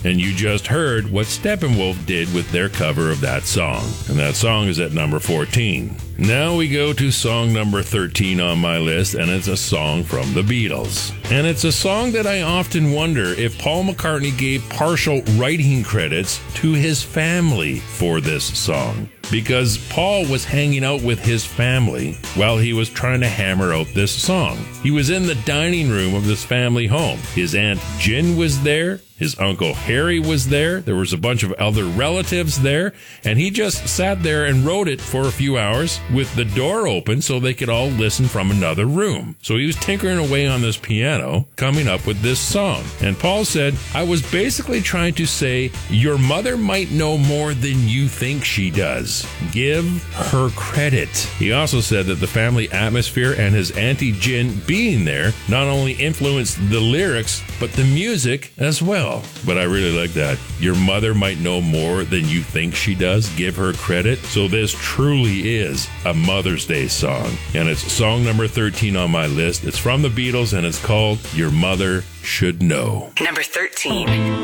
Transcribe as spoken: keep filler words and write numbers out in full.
And you just heard what Steppenwolf did with their cover of that song. And that song is at number fourteen. Now we go to song number thirteen on my list, and it's a song from the Beatles. And it's a song that I often wonder if Paul McCartney gave partial writing credits to his family for this song. Because Paul was hanging out with his family while he was trying to hammer out this song. He was in the dining room of this family home. His Aunt Jin was there. His Uncle Harry was there. There was a bunch of other relatives there. And he just sat there and wrote it for a few hours with the door open so they could all listen from another room. So he was tinkering away on this piano, coming up with this song. And Paul said, I was basically trying to say, your mother might know more than you think she does. Give her credit. He also said that the family atmosphere and his Auntie Jin being there not only influenced the lyrics, but the music as well. But I really like that. Your mother might know more than you think she does. Give her credit. So this truly is a Mother's Day song. And it's song number thirteen on my list. It's from the Beatles and it's called Your Mother Should Know. Number thirteen.